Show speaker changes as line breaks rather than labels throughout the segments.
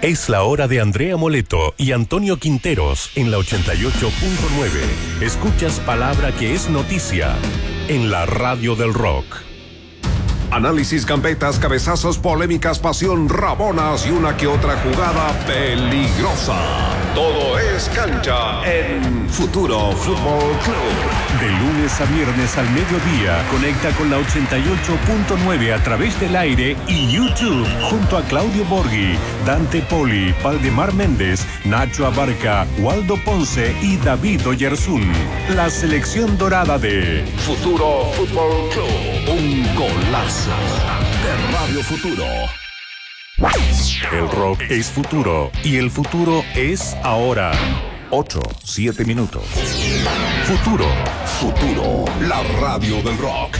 Es la hora de Andrea Moleto y Antonio Quinteros en la 88.9. Escuchas palabra que es noticia en la radio del rock.
Análisis, gambetas, cabezazos, polémicas, pasión, rabonas y una que otra jugada peligrosa. Todo es cancha en Futuro Fútbol Club.
De lunes a viernes al mediodía, conecta con la 88.9 a través del aire y YouTube, junto a Claudio Borghi, Dante Poli, Valdemar Méndez, Nacho Abarca, Waldo Ponce y David Oyarzún. La selección dorada de
Futuro Fútbol Club. Un golazo de Radio Futuro.
El rock es futuro y el futuro es ahora.
7 minutos.
Futuro.
Futuro, la radio del rock.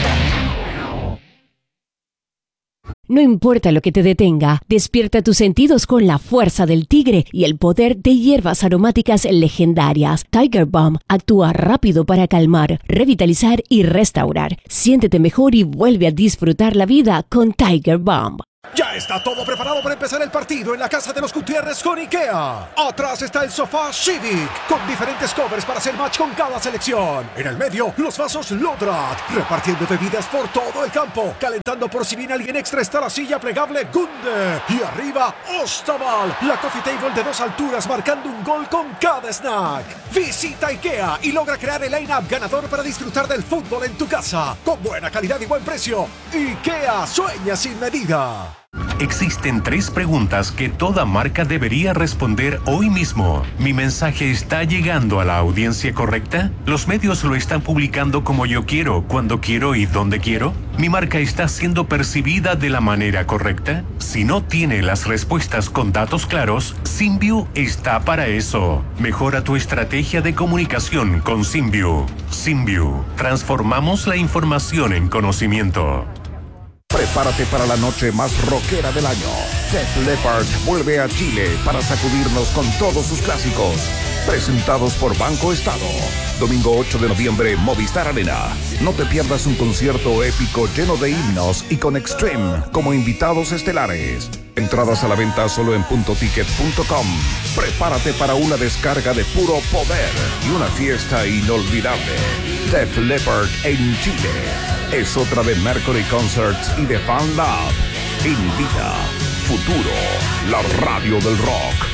No importa lo que te detenga, despierta tus sentidos con la fuerza del tigre y el poder de hierbas aromáticas legendarias. Tiger Balm actúa rápido para calmar, revitalizar y restaurar. Siéntete mejor y vuelve a disfrutar la vida con Tiger Balm.
Ya está todo preparado para empezar el partido en la casa de los Gutiérrez con IKEA. Atrás está el sofá Civic, con diferentes covers para hacer match con cada selección. En el medio, los vasos Lodrat, repartiendo bebidas por todo el campo. Calentando por si viene alguien extra está la silla plegable Gunde. Y arriba, Ostaval, la coffee table de 2 alturas marcando un gol con cada snack. Visita IKEA y logra crear el line-up ganador para disfrutar del fútbol en tu casa. Con buena calidad y buen precio. IKEA sueña sin medida.
Existen 3 preguntas que toda marca debería responder hoy mismo. ¿Mi mensaje está llegando a la audiencia correcta? ¿Los medios lo están publicando como yo quiero, cuando quiero y donde quiero? ¿Mi marca está siendo percibida de la manera correcta? Si no tiene las respuestas con datos claros, Symview está para eso. Mejora tu estrategia de comunicación con Symview. Symview. Transformamos la información en conocimiento.
Prepárate para la noche más rockera del año. Def Leppard vuelve a Chile para sacudirnos con todos sus clásicos. Presentados por Banco Estado. Domingo 8 de noviembre, Movistar Arena. No te pierdas un concierto épico lleno de himnos y con Extreme como invitados estelares. Entradas a la venta solo en puntoticket.com. Prepárate para una descarga de puro poder y una fiesta inolvidable. Def Leppard en Chile. Es otra de Mercury Concerts y de Fan Lab. Invita Futuro, la radio del rock.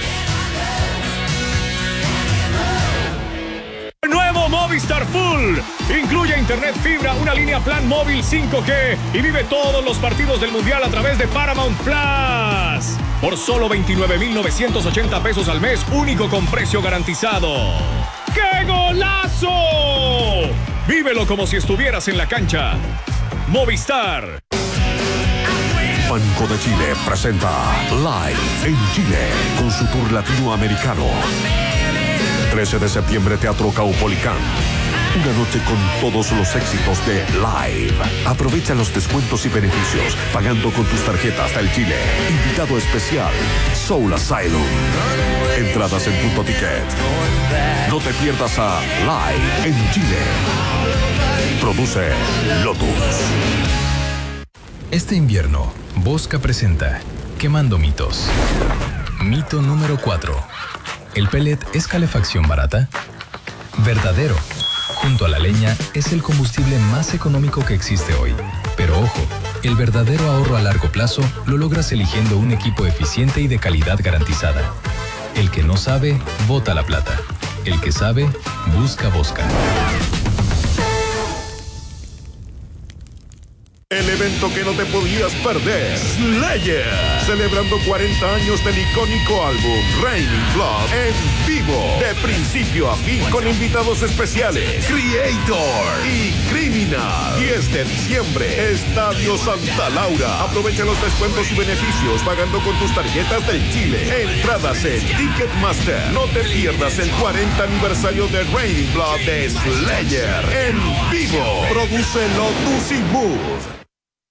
Nuevo Movistar Full. Incluye internet fibra, una línea plan móvil 5G y vive todos los partidos del Mundial a través de Paramount Plus. Por solo 29,980 pesos al mes, único con precio garantizado. ¡Qué golazo! Vívelo como si estuvieras en la cancha. Movistar.
Banco de Chile presenta Live en Chile con su tour latinoamericano. 13 de septiembre, Teatro Caupolicán. Una noche con todos los éxitos de Live. Aprovecha los descuentos y beneficios pagando con tus tarjetas del Chile. Invitado especial, Soul Asylum. Entradas en Punto Ticket. No te pierdas a Live en Chile. Produce Lotus.
Este invierno, Bosca presenta Quemando mitos. Mito número 4. ¿El pellet es calefacción barata? Verdadero. Junto a la leña, es el combustible más económico que existe hoy. Pero ojo, el verdadero ahorro a largo plazo lo logras eligiendo un equipo eficiente y de calidad garantizada. El que no sabe, bota la plata. El que sabe, busca Bosca.
El evento que no te podías perder. Slayer. Celebrando 40 años del icónico álbum Raining Blood en vivo. De principio a fin con invitados especiales. Creator y Criminal. 10 de diciembre. Estadio Santa Laura. Aprovecha los descuentos y beneficios pagando con tus tarjetas del Chile. Entradas en Ticketmaster. No te pierdas el 40 aniversario de Raining Blood de Slayer en vivo. Produce Lotus y Mood.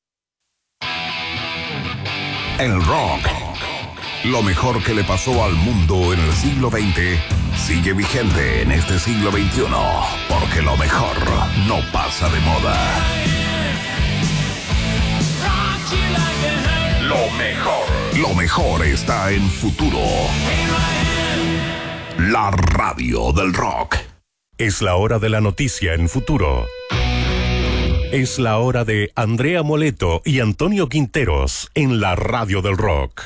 El rock, lo mejor que le pasó al mundo en el siglo XX, sigue vigente en este siglo XXI, porque lo mejor no pasa de moda. Lo mejor está en Futuro. La radio del rock.
Es la hora de la noticia en Futuro. Es la hora de Andrea Moleto y Antonio Quinteros en la radio del rock.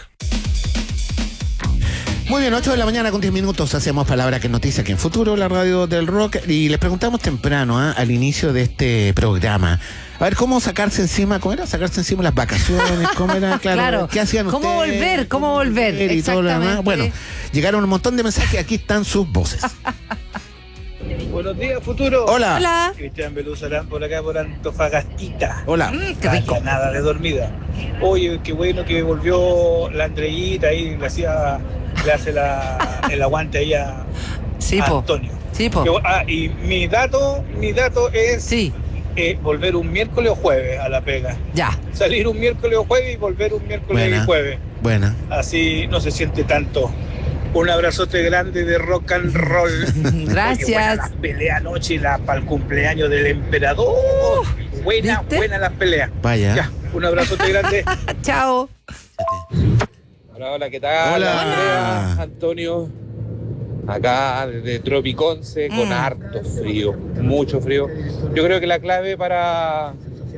Muy bien, 8 de la mañana con 10 minutos hacemos Palabra que Noticia aquí en Futuro, la radio del rock, y les preguntamos temprano, al inicio de este programa, a ver, ¿cómo sacarse encima? ¿Cómo era? ¿Sacarse encima las vacaciones? ¿Cómo era? Claro. ¿Qué hacían ustedes?
¿Cómo volver?
Y todo lo demás. Bueno, llegaron un montón de mensajes, aquí están sus voces.
Buenos días, Futuro.
Hola.
Cristian Beluzarán por acá, por Antofagastita.
Hola.
Qué rico.
Nada de dormida. Oye, qué bueno que volvió la Andreita ahí, le hace el aguante ahí a Antonio.
Sí, po.
Y mi dato es
Sí.
Volver un miércoles o jueves a la pega.
Ya.
Salir un miércoles o jueves y volver un miércoles y jueves.
Buena.
Así no se siente tanto. Un abrazote grande de rock and roll.
Gracias.
Buena la pelea anoche para el cumpleaños del emperador. Buena las peleas.
Vaya.
Ya, un abrazote grande.
Chao.
Hola, ¿qué tal?
Hola.
Andrea, Antonio. Acá desde Tropiconce con harto frío, mucho frío. Yo creo que la clave para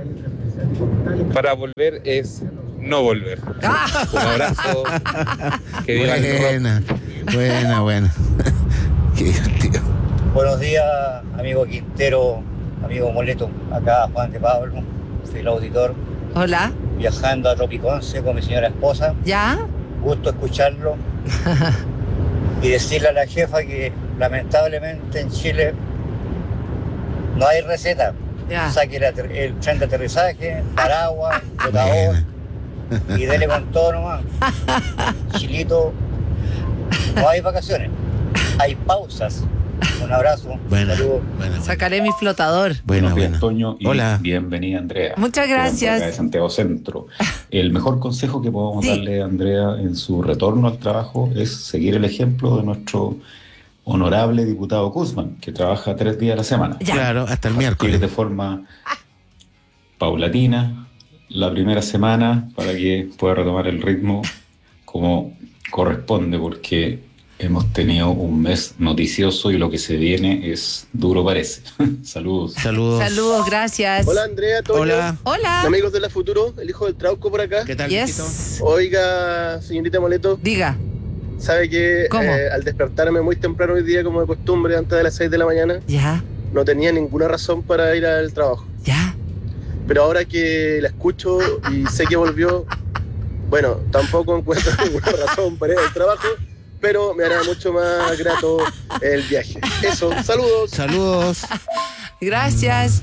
volver es no volver. Un abrazo. Que viva el rock.
Buena. Qué divertido.
Buenos días, amigo Quintero, amigo Moleto. Acá Juan de Pablo, fiel auditor,
Hola.
viajando a Tropiconce con mi señora esposa.
¿Ya?
Gusto escucharlo y decirle a la jefa que lamentablemente en Chile no hay receta.
Ya.
Saque el tren de aterrizaje, paraguas, flotador y dele con todo nomás. Chilito, no hay vacaciones, hay pausas. Un abrazo.
Buena.
Saludos.
Sacaré mi flotador.
Buena.
Antonio, y
hola.
Bienvenida, Andrea.
Muchas gracias.
De Santiago Centro. El mejor consejo que podemos darle a Andrea en su retorno al trabajo es seguir el ejemplo de nuestro honorable diputado Guzmán, que trabaja 3 días a la semana.
Ya.
Claro, hasta el miércoles.
De forma paulatina la primera semana para que pueda retomar el ritmo como corresponde, porque hemos tenido un mes noticioso y lo que se viene es duro, parece. Saludos.
Saludos, gracias.
Hola, Andrea, Toño.
Hola.
Amigos de la Futuro, el hijo del Trauco por acá.
¿Qué tal,
Yes.
Oiga, señorita Moleto,
Diga.
sabe que
¿Cómo?
al despertarme muy temprano hoy día, como de costumbre, antes de las 6 de la mañana,
Ya.
no tenía ninguna razón para ir al trabajo.
Ya.
Pero ahora que la escucho y sé que volvió, bueno, tampoco encuentro ninguna razón para ir al trabajo, pero me hará mucho más grato el viaje. Eso, saludos.
Gracias.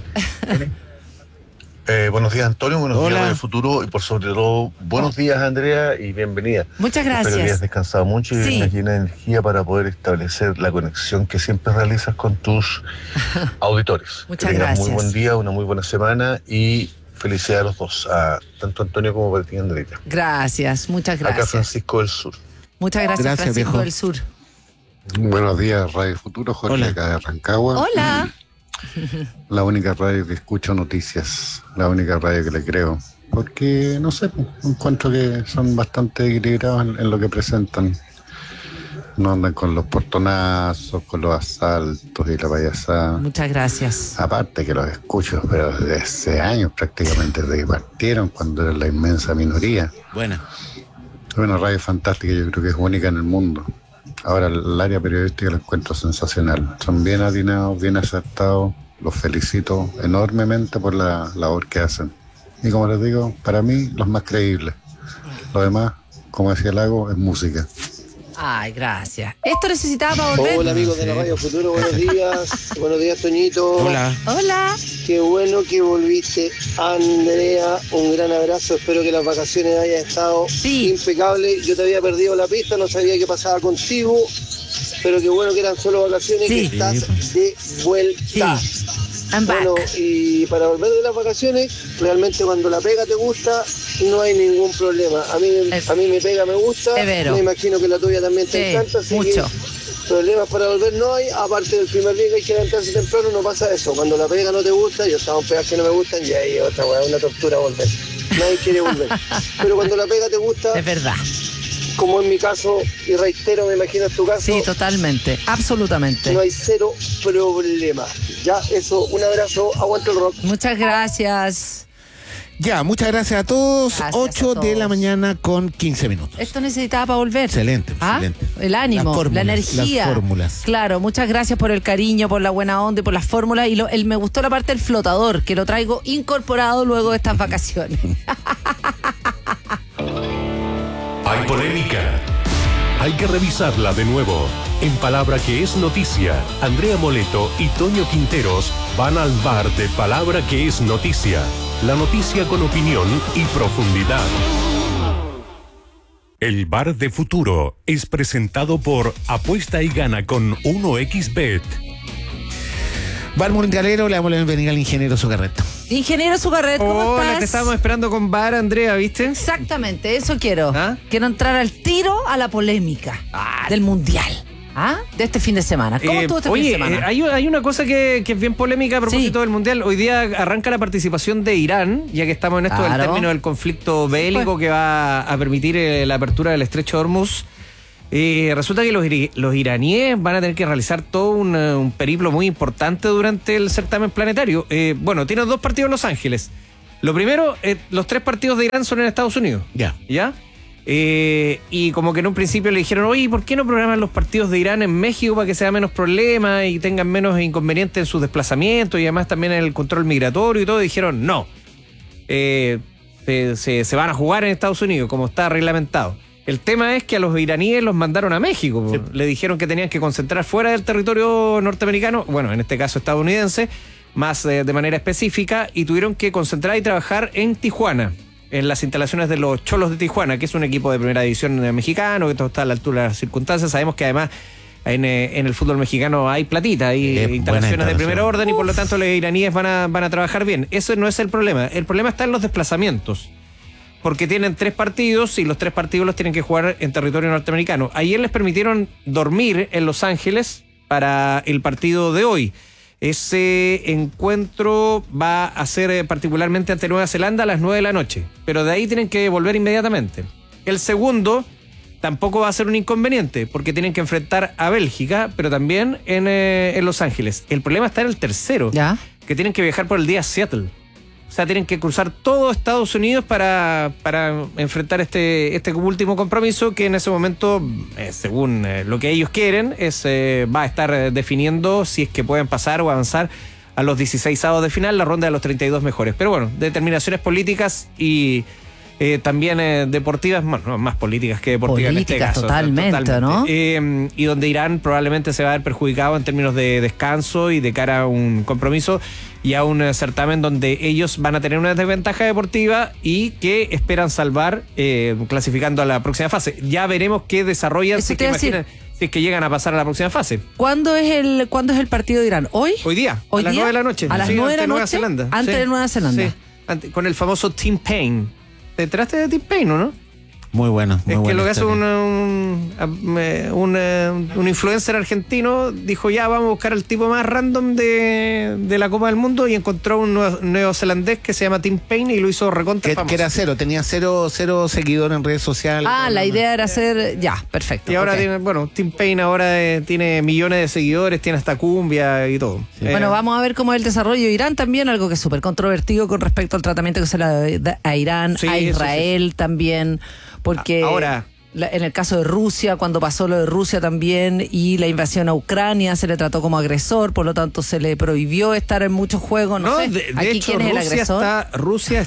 Buenos días, Antonio, buenos
Hola.
días del futuro y por sobre todo, buenos días, Andrea, y bienvenida.
Muchas
Espero que hayas
gracias.
descansado mucho y
Sí.
tengas llena de energía para poder establecer la conexión que siempre realizas con tus auditores.
Muchas
que tengas
gracias.
muy buen día, una muy buena semana y felicidades a los dos, a tanto Antonio como para ti, Andrea.
Gracias, muchas
Acá
gracias.
Francisco del Sur.
Muchas gracias,
Gracias,
Francisco
viejo.
del Sur.
Buenos días, Radio Futuro, Jorge
Hola.
acá de Rancagua.
Hola.
La única radio que escucho noticias, la única radio que le creo. Porque, no sé, encuentro que son bastante equilibrados en lo que presentan. No andan con los portonazos, con los asaltos y la payasada.
Muchas gracias.
Aparte que los escucho, pero desde hace años prácticamente, desde que partieron, cuando era la inmensa minoría.
Buena.
Es una radio fantástica, yo creo que es única en el mundo. Ahora el área periodística la encuentro sensacional. Son bien atinados, bien acertados. Los felicito enormemente por la labor que hacen. Y como les digo, para mí los más creíbles. Lo demás, como decía Lago, es música.
Ay, gracias. Esto necesitaba para volver.
Hola, amigos de la Radio Futuro, buenos días. Buenos días, Toñito.
Hola.
Hola.
Qué bueno que volviste, Andrea. Un gran abrazo. Espero que las vacaciones hayan estado impecables. Yo te había perdido la pista, no sabía qué pasaba contigo. Pero qué bueno que eran solo vacaciones y que estás de vuelta.
I'm back.
Bueno, y para volver de las vacaciones, realmente cuando la pega te gusta, no hay ningún problema. A mí mi pega me gusta.
Evero.
Me imagino que la tuya también te encanta. Así
mucho.
Que problemas para volver no hay, aparte del primer día que hay que levantarse temprano, no pasa eso. Cuando la pega no te gusta, yo estaba en pegas que no me gustan y ahí otra weá, una tortura volver. nadie quiere volver. Pero cuando la pega te gusta,
Es verdad.
como en mi caso, y reitero, me imagino en tu caso,
Sí, totalmente. Absolutamente.
no hay cero problema. Ya, eso, un abrazo, aguanta el rock.
Muchas gracias.
Ya, muchas gracias a todos.
Gracias
8
a
de la
todos.
mañana con 15 minutos.
Esto necesitaba para volver.
Excelente,
¿Ah?
excelente.
El ánimo,
Las fórmulas,
la energía.
las fórmulas.
Claro, muchas gracias por el cariño, por la buena onda y por las fórmulas. Y me gustó la parte del flotador, que lo traigo incorporado luego de estas vacaciones.
Hay polémica. Hay que revisarla de nuevo. En Palabra que es noticia, Andrea Moleto y Toño Quinteros van al bar de Palabra que es noticia. La noticia con opinión y profundidad. El bar de futuro es presentado por Apuesta y Gana con 1xBet.
Bar Mundialero, le damos la bienvenida al ingeniero Zucarreto.
Ingeniero Zucarret, ¿cómo
Hola,
estás?
te estábamos esperando con bar, Andrea, ¿viste?
Exactamente, eso quiero.
¿Ah?
Quiero entrar al tiro a la polémica del Mundial. ¿Ah? De este fin de semana. ¿Cómo estuvo este fin de semana?
Hay una cosa que es bien polémica a propósito del Mundial. Hoy día arranca la participación de Irán, ya que estamos en esto del término del conflicto bélico que va a permitir la apertura del estrecho de Hormuz. Resulta que los iraníes van a tener que realizar todo un periplo muy importante durante el certamen planetario. Bueno, tienen 2 partidos en Los Ángeles. Lo primero, los 3 partidos de Irán son en Estados Unidos. ¿Ya? Y como que en un principio le dijeron, oye, ¿por qué no programan los partidos de Irán en México para que sea menos problema y tengan menos inconvenientes en sus desplazamientos y además también en el control migratorio y todo? Y dijeron, no. Se van a jugar en Estados Unidos, como está reglamentado. El tema es que a los iraníes los mandaron a México. Sí. Le dijeron que tenían que concentrar fuera del territorio norteamericano, bueno, en este caso estadounidense, más de manera específica, y tuvieron que concentrar y trabajar en Tijuana, en las instalaciones de los Cholos de Tijuana, que es un equipo de primera división mexicano, que todo está a la altura de las circunstancias. Sabemos que además en el fútbol mexicano hay platita, hay instalaciones de primer orden y por lo tanto los iraníes van a trabajar bien. Eso no es el problema. El problema está en los desplazamientos. Porque tienen 3 partidos y los 3 partidos los tienen que jugar en territorio norteamericano. Ayer les permitieron dormir en Los Ángeles para el partido de hoy. Ese encuentro va a ser particularmente ante Nueva Zelanda a las 9 de la noche. Pero de ahí tienen que volver inmediatamente. El segundo tampoco va a ser un inconveniente, porque tienen que enfrentar a Bélgica, pero también en Los Ángeles. El problema está en el tercero, que tienen que viajar por el día a Seattle. O sea, tienen que cruzar todo Estados Unidos para enfrentar este último compromiso que en ese momento, según lo que ellos quieren, va a estar definiendo si es que pueden pasar o avanzar a los 16avos de final, la ronda de los 32 mejores. Pero bueno, determinaciones políticas y también deportivas, bueno, más políticas que deportivas en este caso.
Totalmente, ¿no?
Y donde Irán probablemente se va a ver perjudicado en términos de descanso y de cara a un compromiso y a un certamen donde ellos van a tener una desventaja deportiva y que esperan salvar clasificando a la próxima fase. Ya veremos qué desarrollan si es que llegan a pasar a la próxima fase.
¿Cuándo es el partido de Irán? ¿Hoy?
Hoy día, a las 9 de la noche.
A las 9 de la noche,
Nueva Zelanda.
Antes de Nueva Zelanda.
Sí, con el famoso Tim Payne. ¿Te enteraste de Tim Payne o no?
Muy bueno.
Es que lo que hace un influencer argentino dijo, ya vamos a buscar al tipo más random de la Copa del Mundo, y encontró un neozelandés que se llama Tim Payne y lo hizo recontra famoso.
Que era tenía cero seguidores en redes sociales.
La idea era hacer, perfecto.
Y ahora Tim Payne ahora tiene millones de seguidores, tiene hasta cumbia y todo.
Sí. Bueno, vamos a ver cómo es el desarrollo de Irán también, algo que es súper controvertido con respecto al tratamiento que se le da a Irán, a Israel también. Porque ahora, en el caso de Rusia, cuando pasó lo de Rusia también y la invasión a Ucrania, se le trató como agresor, por lo tanto se le prohibió estar en muchos juegos. No sé,
de
aquí
hecho,
quién es el agresor.
Rusia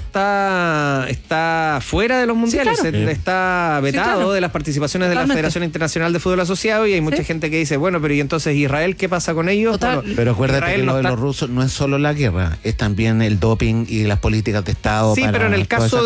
está fuera de los mundiales, está vetado de las participaciones de la Federación Internacional de Fútbol Asociado, y hay mucha gente que dice, bueno, pero ¿y entonces Israel qué pasa con ellos? Bueno,
pero acuérdate que lo de los rusos no es solo la guerra, es también el doping y las políticas de Estado.
Sí, pero en el caso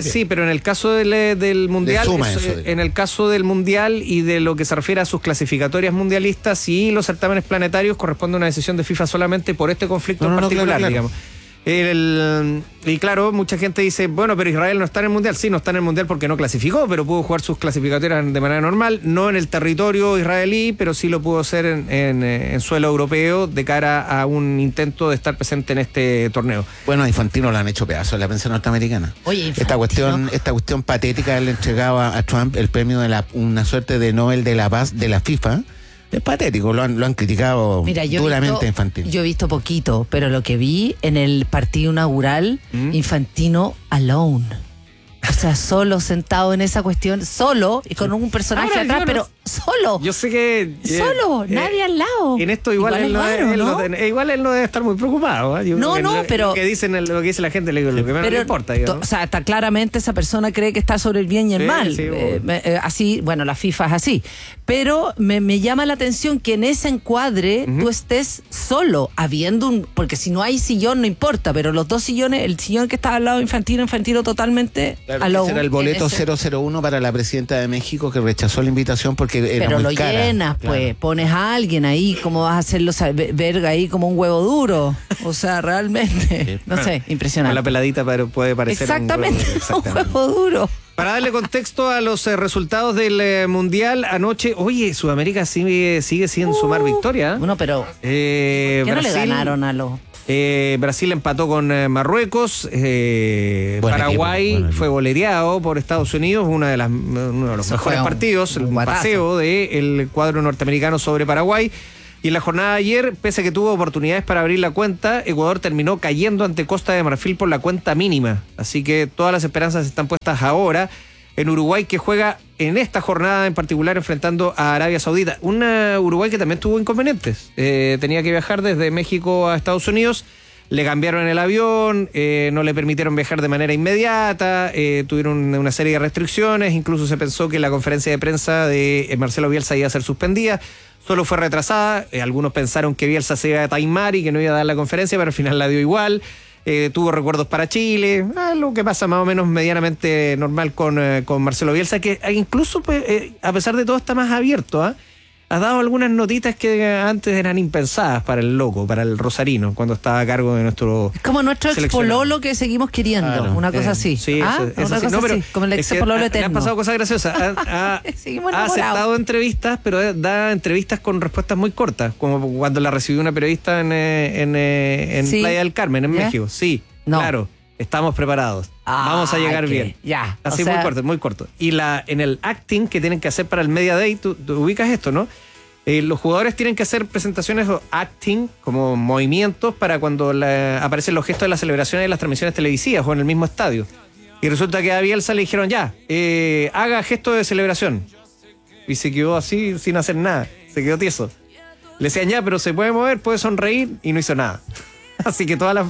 del mundial, en el caso del mundial y de lo que se refiere a sus clasificatorias mundialistas y los certámenes planetarios, corresponde a una decisión de FIFA solamente por este conflicto en particular, digamos. Y claro, mucha gente dice, bueno, pero Israel no está en el Mundial. Sí, no está en el Mundial porque no clasificó, pero pudo jugar sus clasificatorias de manera normal, no en el territorio israelí, pero sí lo pudo hacer en suelo europeo de cara a un intento de estar presente en este torneo.
Bueno, a Infantino lo han hecho pedazo en la prensa norteamericana.
Oye,
esta cuestión patética, él entregaba a Trump el premio de una suerte de Nobel de la Paz de la FIFA. Es patético, lo han criticado duramente Infantino.
Yo he visto poquito, pero lo que vi en el partido inaugural, Infantino alone. O sea, solo sentado en esa cuestión, solo, y con un personaje atrás, pero solo.
Yo sé que...
solo, nadie al lado.
En esto igual él no debe estar muy preocupado.
Pero...
Lo que dice la gente, lo que menos le importa.
O sea, está claramente esa persona cree que está sobre el bien y el mal.
Sí,
así, bueno, la FIFA es así. Pero me llama la atención que en ese encuadre tú estés solo, habiendo porque si no hay sillón no importa, pero los dos sillones, el sillón que estaba al lado de Infantino totalmente...
Claro, ese era el boleto 001 para la presidenta de México, que rechazó la invitación porque era muy cara.
Pero lo llenas,
claro.
pues, pones a alguien ahí, ¿cómo vas a hacerlo ver ahí como un huevo duro? O sea, realmente, no sé, impresionante.
Con la peladita puede parecer
exactamente, un huevo duro.
Para darle contexto a los resultados del Mundial, anoche, oye, Sudamérica sigue sin sumar victoria.
Bueno, pero ¿qué no le ganaron a los...?
Brasil empató con Marruecos, Paraguay fue goleado por Estados Unidos, uno de los mejores partidos, un paseo del cuadro norteamericano sobre Paraguay. Y en la jornada de ayer, pese a que tuvo oportunidades para abrir la cuenta, Ecuador terminó cayendo ante Costa de Marfil por la cuenta mínima. Así que todas las esperanzas están puestas ahora en Uruguay, que juega en esta jornada en particular enfrentando a Arabia Saudita. Una Uruguay que también tuvo inconvenientes. Tenía que viajar desde México a Estados Unidos, le cambiaron el avión, no le permitieron viajar de manera inmediata, tuvieron una serie de restricciones, incluso se pensó que la conferencia de prensa de Marcelo Bielsa iba a ser suspendida, solo fue retrasada, algunos pensaron que Bielsa se iba a taimar y que no iba a dar la conferencia, pero al final la dio igual. Tuvo recuerdos para Chile, lo que pasa más o menos medianamente normal con Marcelo Bielsa, que incluso a pesar de todo está más abierto, ha dado algunas notitas que antes eran impensadas para el loco, para el rosarino, cuando estaba a cargo de nuestro...
Es como nuestro ex pololo que seguimos queriendo, una cosa así.
Sí, eso sí.
Así, como el ex pololo eterno.
Le han pasado cosas graciosas. Ha aceptado entrevistas, pero da entrevistas con respuestas muy cortas, como cuando la recibió una periodista en Playa del Carmen, en México. Sí, claro. Estamos preparados. Vamos a llegar bien.
Ya.
Así muy corto. Y en el acting que tienen que hacer para el Media Day, tú ubicas esto, ¿no? Los jugadores tienen que hacer presentaciones o acting, como movimientos, para cuando aparecen los gestos de las celebraciones de las transmisiones televisivas o en el mismo estadio. Y resulta que a Bielsa le dijeron, haga gesto de celebración. Y se quedó así, sin hacer nada. Se quedó tieso. Le decían, pero se puede mover, puede sonreír, y no hizo nada. Así que todas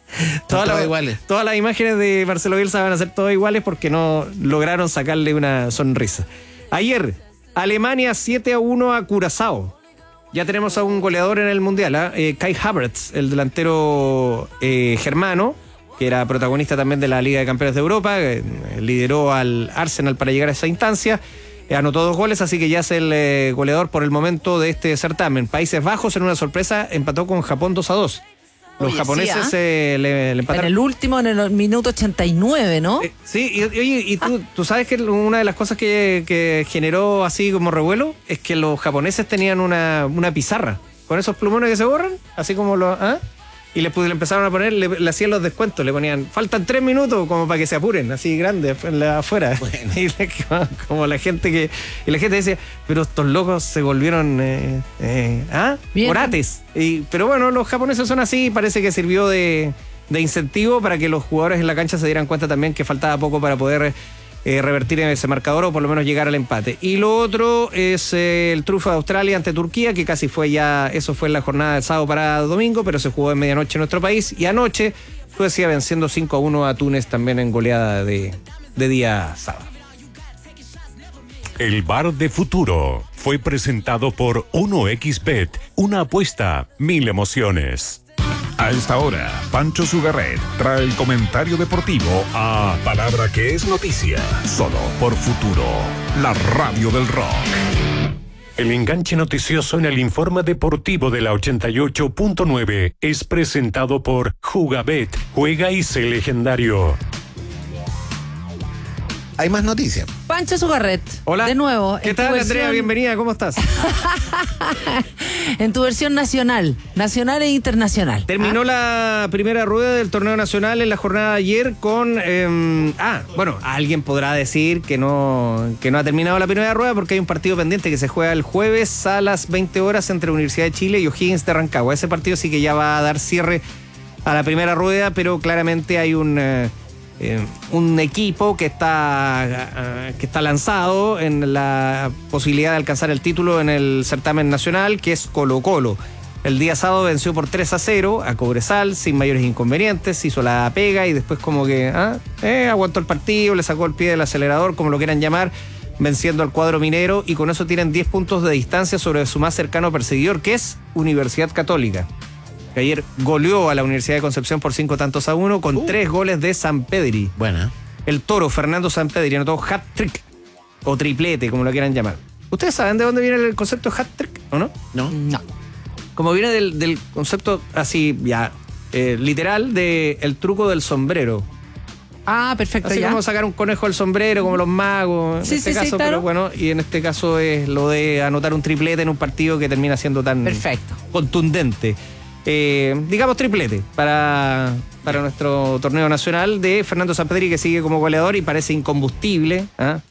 las imágenes de Marcelo Bielsa van a ser todas iguales porque no lograron sacarle una sonrisa. Ayer, Alemania 7-1 a Curazao. Ya tenemos a un goleador en el Mundial, Kai Havertz, el delantero germano, que era protagonista también de la Liga de Campeones de Europa, lideró al Arsenal para llegar a esa instancia. Anotó 2 goles, así que ya es el goleador por el momento de este certamen. Países Bajos, en una sorpresa, empató con Japón 2-2. Los japoneses le empataron.
En el último, en el minuto 89, ¿no?
Sí, y tú sabes que una de las cosas que generó así como revuelo es que los japoneses tenían una pizarra con esos plumones que se borran, así como y le empezaron a poner, le hacían los descuentos, le ponían, faltan 3 minutos como para que se apuren, así grande afuera. Bueno. Y como la gente decía, pero estos locos se volvieron morates. Pero bueno, los japoneses son así, parece que sirvió de incentivo para que los jugadores en la cancha se dieran cuenta también que faltaba poco para poder revertir ese marcador o por lo menos llegar al empate. Y lo otro es el triunfo de Australia ante Turquía, que casi fue eso fue en la jornada de sábado para domingo, pero se jugó en medianoche en nuestro país. Y anoche Suecia venciendo 5-1 a Túnez también en goleada de día sábado.
El Bar de Futuro fue presentado por 1xBet, una apuesta, 1000 emociones.
A esta hora, Pancho Sugarret trae el comentario deportivo a Palabra que es noticia, solo por Futuro, la radio del rock.
El enganche noticioso en el informe deportivo de la 88.9 es presentado por Jugabet. Juega y sé legendario.
Hay más noticias.
Pancho Sugarret.
Hola.
De nuevo.
¿Qué tal, Andrea? Bienvenida. ¿Cómo estás?
En tu versión nacional e internacional.
Terminó la primera rueda del torneo nacional en la jornada de ayer con... bueno, alguien podrá decir que no ha terminado la primera rueda porque hay un partido pendiente que se juega el jueves a las 20 horas entre Universidad de Chile y O'Higgins de Rancagua. Ese partido sí que ya va a dar cierre a la primera rueda, pero claramente hay un equipo que está lanzado en la posibilidad de alcanzar el título en el certamen nacional, que es Colo-Colo. El día sábado venció por 3-0 a Cobresal sin mayores inconvenientes, hizo la pega y después como que aguantó el partido, le sacó el pie del acelerador, como lo quieran llamar, venciendo al cuadro minero, y con eso tienen 10 puntos de distancia sobre su más cercano perseguidor, que es Universidad Católica, que ayer goleó a la Universidad de Concepción por 5-1 con 3 goles de Sampedri.
Buena.
El toro Fernando Sampedri anotó hat-trick o triplete, como lo quieran llamar. ¿Ustedes saben de dónde viene el concepto hat-trick o no?
No.
Como viene del concepto así, ya, literal, de el truco del sombrero.
Ah, perfecto.
Así
ya.
como sacar un conejo del sombrero, como los magos, en este caso,
claro.
Pero bueno, y en este caso es lo de anotar un triplete en un partido que termina siendo tan contundente. Digamos triplete para nuestro torneo nacional de Fernando Sampedri, que sigue como goleador y parece incombustible,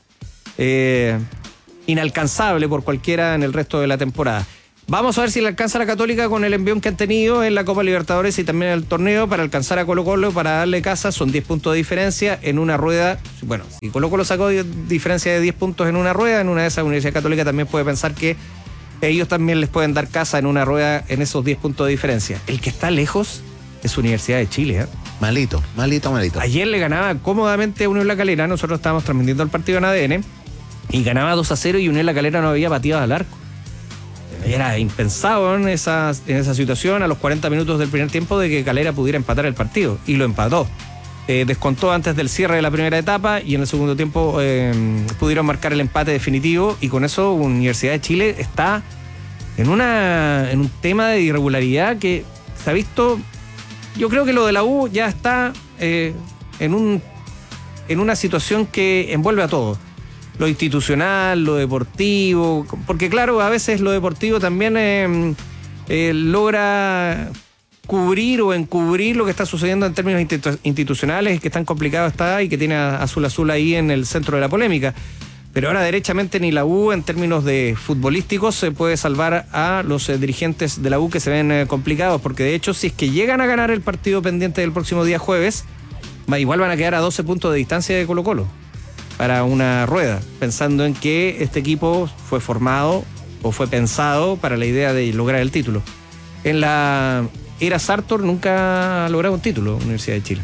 inalcanzable por cualquiera en el resto de la temporada. Vamos a ver si le alcanza a la Católica con el envión que han tenido en la Copa Libertadores y también en el torneo para alcanzar a Colo-Colo, para darle casa. Son 10 puntos de diferencia en una rueda. Bueno, si Colo-Colo sacó diferencia de 10 puntos en una rueda, en una de esas Universidad Católica también puede pensar que ellos también les pueden dar casa en una rueda en esos 10 puntos de diferencia. El que está lejos es Universidad de Chile.
Malito.
Ayer le ganaba cómodamente a Unión La Calera. Nosotros estábamos transmitiendo el partido en ADN y ganaba 2-0 y Unión La Calera no había pateado al arco. Era impensado en esa situación a los 40 minutos del primer tiempo de que Calera pudiera empatar el partido, y lo empató. Descontó antes del cierre de la primera etapa y en el segundo tiempo pudieron marcar el empate definitivo, y con eso Universidad de Chile está en un tema de irregularidad que se ha visto. Yo creo que lo de la U ya está en una situación que envuelve a todo. Lo institucional, lo deportivo, porque claro, a veces lo deportivo también logra cubrir o encubrir lo que está sucediendo en términos institucionales, que tan complicado está y que tiene a Azul Azul ahí en el centro de la polémica. Pero ahora derechamente ni la U en términos de futbolísticos se puede salvar a los dirigentes de la U, que se ven complicados, porque de hecho si es que llegan a ganar el partido pendiente del próximo día jueves, igual van a quedar a 12 puntos de distancia de Colo-Colo para una rueda, pensando en que este equipo fue formado o fue pensado para la idea de lograr el título. En la era Sartor nunca ha logrado un título Universidad de Chile.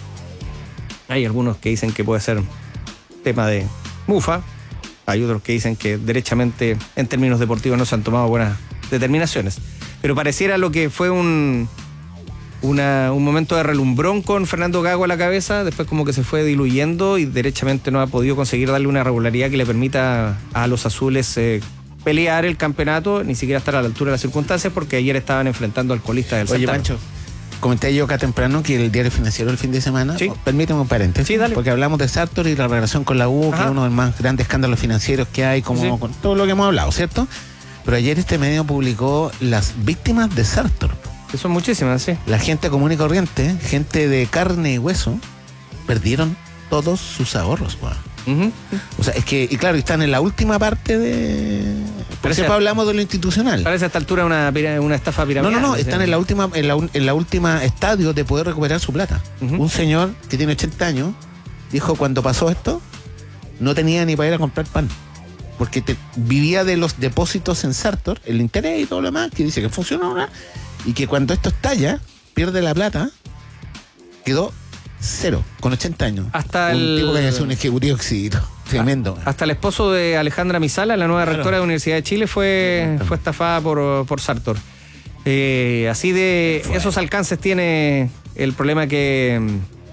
Hay algunos que dicen que puede ser tema de mufa, hay otros que dicen que derechamente en términos deportivos no se han tomado buenas determinaciones, pero pareciera lo que fue un momento de relumbrón con Fernando Gago a la cabeza, después como que se fue diluyendo y derechamente no ha podido conseguir darle una regularidad que le permita a los azules pelear el campeonato, ni siquiera estar a la altura de las circunstancias, porque ayer estaban enfrentando al colista del certamen.
Oye, Pancho, comenté yo acá temprano que el diario financiero el fin de semana, permíteme un paréntesis,
sí, dale,
porque hablamos de Sartor y la relación con la U, que es uno de los más grandes escándalos financieros que hay, como con todo lo que hemos hablado, ¿cierto? Pero ayer este medio publicó las víctimas de Sartor.
Que son muchísimas, sí.
La gente común y corriente, gente de carne y hueso, perdieron todos sus ahorros, O sea, es que, y claro, están en la última parte de... Por eso hablamos de lo institucional.
Parece a esta altura una estafa piramidal.
No, están en la última estadio de poder recuperar su plata. Un señor que tiene 80 años dijo, cuando pasó esto, no tenía ni para ir a comprar pan, porque vivía de los depósitos en Sartor, el interés y todo lo demás, que dice que funciona ahora, y que cuando esto estalla, pierde la plata, quedó cero, con 80 años.
Hasta
un tipo que es un ejecutivo exitoso, tremendo.
Hasta el esposo de Alejandra Misala, la nueva rectora de la Universidad de Chile, fue estafada por Sartor. Así de esos alcances tiene el problema que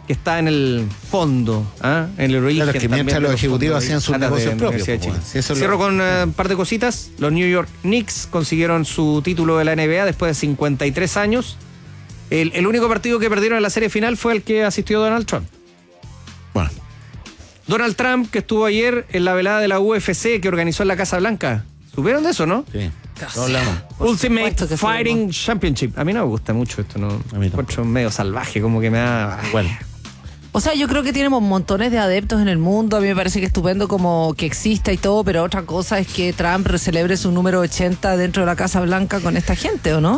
que está en el fondo, en el origen.
Claro, que mientras los ejecutivos hacían sus negocios propios.
Cierro con un par de cositas. Los New York Knicks consiguieron su título de la NBA después de 53 años. El único partido que perdieron en la serie final fue el que asistió Donald Trump.
Bueno.
Donald Trump, que estuvo ayer en la velada de la UFC que organizó en la Casa Blanca. ¿Supieron de eso, no?
Sí. No hablamos.
Ultimate Fighting Championship. A mí no me gusta mucho esto, ¿no? A mí encuentro medio salvaje, como que me da...
Igual.
O sea, yo creo que tenemos montones de adeptos en el mundo. A mí me parece que es estupendo como que exista y todo, pero otra cosa es que Trump celebre su número 80 dentro de la Casa Blanca con esta gente, ¿o no?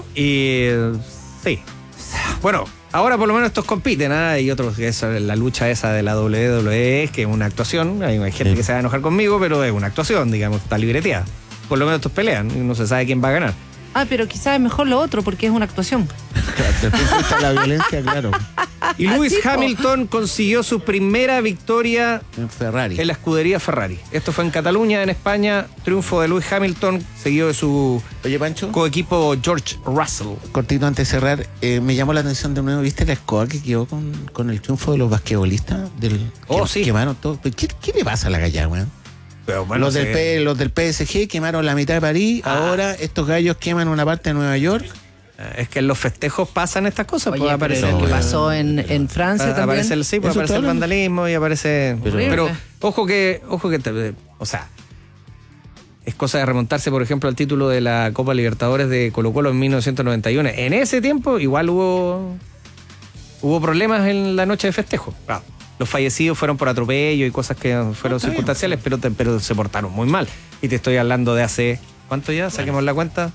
Sí. Bueno, ahora por lo menos estos compiten, y otros, que es la lucha esa de la WWE, que es una actuación. Hay gente que se va a enojar conmigo, pero es una actuación, digamos, está libreteada. Por lo menos estos pelean y no se sabe quién va a ganar.
Pero quizás es mejor lo otro porque es una actuación.
Desde el punto de vista de la violencia, claro.
Y Lewis Hamilton consiguió su primera victoria
en Ferrari,
en la escudería Ferrari. Esto fue en Cataluña, en España. Triunfo de Lewis Hamilton, seguido de su coequipo George Russell.
Cortito antes de cerrar, me llamó la atención de nuevo, ¿viste la escoba que quedó con el triunfo de los basquetbolistas?
Sí.
Quemaron todo. ¿Qué le pasa a la galla, weón?
Bueno,
los del PSG quemaron la mitad de París. Ahora estos gallos queman una parte de Nueva York.
Es que en los festejos pasan estas cosas.
Oye, ¿qué pasó en Francia también?
Aparece el vandalismo y aparece... Pero ojo que o sea, es cosa de remontarse, por ejemplo, al título de la Copa Libertadores de Colo-Colo en 1991. En ese tiempo igual hubo problemas en la noche de festejo. Los fallecidos fueron por atropello y cosas que fueron circunstanciales, pero se portaron muy mal. Y te estoy hablando de hace... ¿Cuánto ya? Saquemos la cuenta.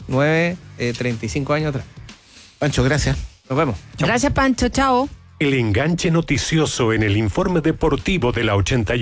35 años atrás.
Pancho, gracias.
Nos vemos.
Chao. Gracias, Pancho. Chao.
El enganche noticioso en el informe deportivo de la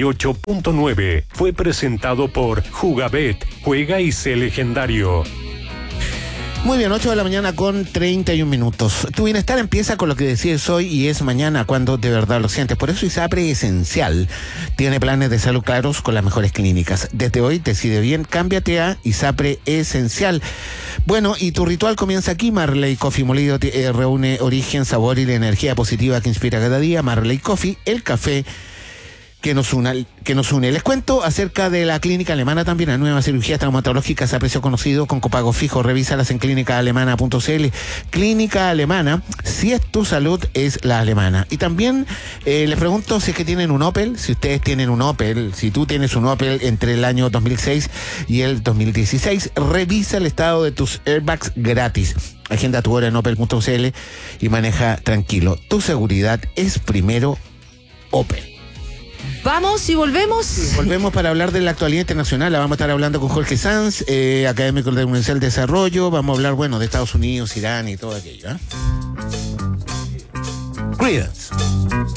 88.9 fue presentado por Jugabet. Juega y sé legendario.
Muy bien, 8 de la mañana con 31 minutos. Tu bienestar empieza con lo que decides hoy y es mañana cuando de verdad lo sientes. Por eso ISAPRE Esencial tiene planes de salud claros con las mejores clínicas. Desde hoy decide bien, cámbiate a ISAPRE Esencial. Bueno, y tu ritual comienza aquí. Marley Coffee molido reúne origen, sabor y la energía positiva que inspira cada día. Marley Coffee, el café que nos une. Les cuento acerca de la clínica alemana también, la nueva cirugía traumatológica a precio conocido con copago fijo. Revísalas en clínicaalemana.cl. Clínica Alemana, si es tu salud, es la alemana. Y también les pregunto si es que tienen un Opel, si ustedes tienen un Opel, si tú tienes un Opel entre el año 2006 y el 2016, revisa el estado de tus airbags gratis. Agenda tu hora en opel.cl y maneja tranquilo. Tu seguridad es primero Opel.
Vamos y volvemos.
Sí, volvemos para hablar de la actualidad internacional. La vamos a estar hablando con Jorge Sanz, académico de la Universidad del Desarrollo. Vamos a hablar, de Estados Unidos, Irán y todo aquello. Creedence.